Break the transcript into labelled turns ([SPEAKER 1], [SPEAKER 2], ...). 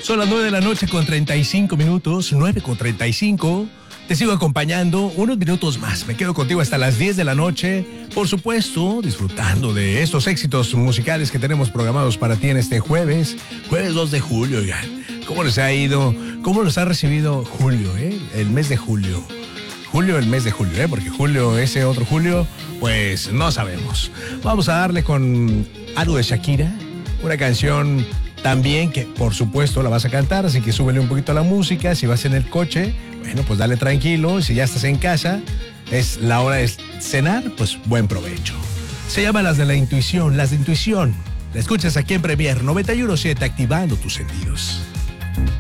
[SPEAKER 1] Son las 9 de la noche con 35 minutos, 9 con 35. Te sigo acompañando unos minutos más. Me quedo contigo hasta las 10 de la noche. Por supuesto, disfrutando de estos éxitos musicales que tenemos programados para ti en este jueves 2 de julio. Oigan, ¿cómo les ha ido? ¿Cómo los ha recibido Julio, el mes de julio? El mes de julio, porque julio, ese otro julio, pues no sabemos. Vamos a darle con algo de Shakira, una canción también que por supuesto la vas a cantar, así que súbele un poquito a la música. Si vas en el coche, bueno, pues dale tranquilo. Si ya estás en casa, es la hora de cenar, pues buen provecho. Se llama Las de Intuición. La escuchas aquí en Premier 91.7, activando tus sentidos.